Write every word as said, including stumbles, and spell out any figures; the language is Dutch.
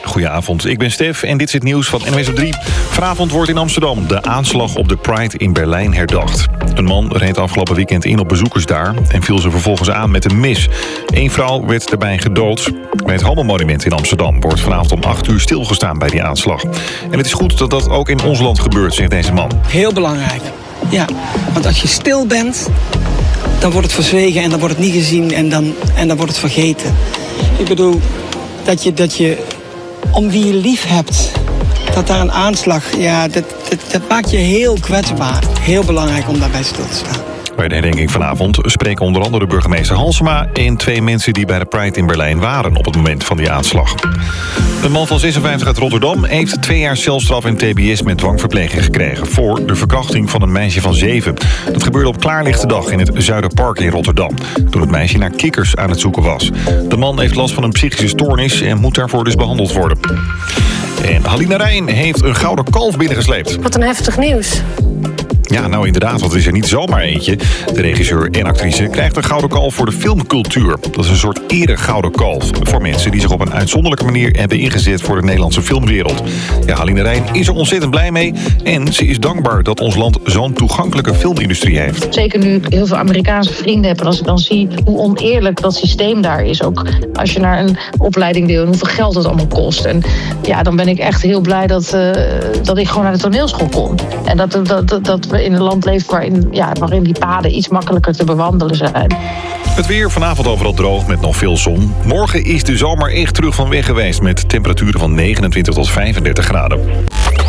Goedenavond, ik ben Stef en dit is het nieuws van N O S op drie. Vanavond wordt in Amsterdam de aanslag op de Pride in Berlijn herdacht. Een man reed afgelopen weekend in op bezoekers daar en viel ze vervolgens aan met een mes. Eén vrouw werd daarbij gedood. Bij het Homo-monument in Amsterdam wordt vanavond om acht uur stilgestaan bij die aanslag. En het is goed dat dat ook in ons land gebeurt, zegt deze man. Heel belangrijk, ja. Want als je stil bent, dan wordt het verzwegen en dan wordt het niet gezien en dan, en dan wordt het vergeten. Ik bedoel, dat je, dat je om wie je lief hebt, dat daar een aanslag, ja, dat, dat, dat maakt je heel kwetsbaar. Heel belangrijk om daarbij stil te staan. Bij de herdenking vanavond spreken onder andere burgemeester Halsema en twee mensen die bij de Pride in Berlijn waren op het moment van die aanslag. Een man van zesenvijftig uit Rotterdam heeft twee jaar celstraf en T B S met dwangverpleging gekregen voor de verkrachting van een meisje van zeven. Dat gebeurde op klaarlichte dag in het Zuiderpark in Rotterdam, toen het meisje naar kikkers aan het zoeken was. De man heeft last van een psychische stoornis en moet daarvoor dus behandeld worden. En Halina Reijn heeft een gouden kalf binnengesleept. Wat een heftig nieuws. Ja, nou inderdaad, want er is er niet zomaar eentje. De regisseur en actrice krijgt een gouden kalf voor de filmcultuur. Dat is een soort ere gouden kalf voor mensen die zich op een uitzonderlijke manier hebben ingezet voor de Nederlandse filmwereld. Ja, Halina Reijn is er ontzettend blij mee en ze is dankbaar dat ons land zo'n toegankelijke filmindustrie heeft. Zeker nu ik heel veel Amerikaanse vrienden heb en als ik dan zie hoe oneerlijk dat systeem daar is, ook als je naar een opleiding wil en hoeveel geld het allemaal kost. En ja, dan ben ik echt heel blij dat, uh, dat ik gewoon naar de toneelschool kon. En dat, dat, dat, dat we in een land leeft waarin, ja, waarin die paden iets makkelijker te bewandelen zijn. Het weer vanavond overal droog met nog veel zon. Morgen is de zomer echt terug van weg geweest met temperaturen van negenentwintig tot vijfendertig graden.